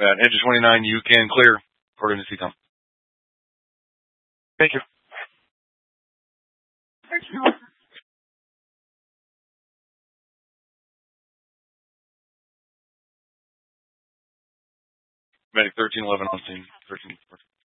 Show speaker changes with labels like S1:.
S1: At engine 29, you can clear, according to CCOM.
S2: Thank you.
S1: Medic 1311 on scene. 13.